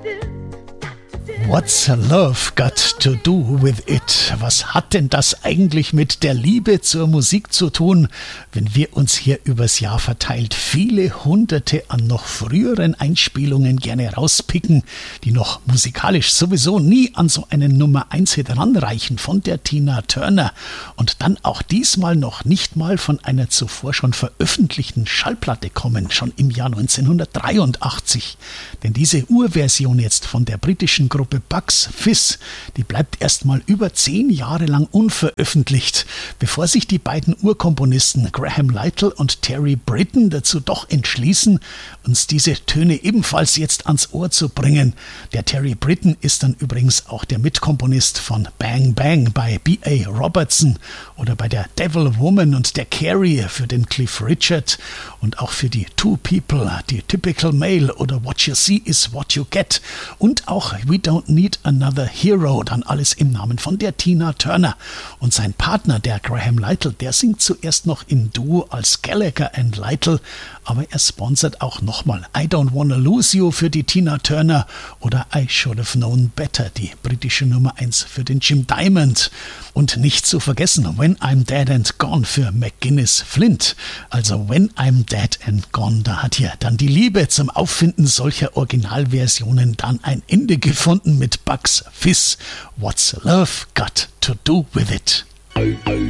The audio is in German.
What's love got to do with it? Was hat denn das eigentlich mit der Liebe zur Musik zu tun, wenn wir uns hier übers Jahr verteilt viele Hunderte an noch früheren Einspielungen gerne rauspicken, die noch musikalisch sowieso nie an so einen Nummer-1-Hit ranreichen von der Tina Turner und dann auch diesmal noch nicht mal von einer zuvor schon veröffentlichten Schallplatte kommen, schon im Jahr 1983. Denn diese Urversion jetzt von der britischen Gruppe Bucks Fizz, die bleibt erstmal über 10 Jahre lang unveröffentlicht, bevor sich die beiden Urkomponisten Graham Lytle und Terry Britten dazu doch entschließen, uns diese Töne ebenfalls jetzt ans Ohr zu bringen. Der Terry Britten ist dann übrigens auch der Mitkomponist von Bang Bang bei B.A. Robertson oder bei der Devil Woman und der Carrie für den Cliff Richard und auch für die Two People, die Typical Male oder What You See Is What You Get und auch We Don't Need Another Hero, dann alles im Namen von der Tina Turner. Und sein Partner, der Graham Lytle, der singt zuerst noch im Duo als Gallagher and Lytle, aber er sponsert auch nochmal I Don't Wanna Lose You für die Tina Turner oder I Should Have Known Better, die britische Nummer 1 für den Jim Diamond. Und nicht zu vergessen When I'm Dead and Gone für McGuinness Flint. Also When I'm Dead and Gone, da hat hier dann die Liebe zum Auffinden solcher Originalversionen dann ein Ende gefunden mit Bucks Fizz. What's love got to do with it?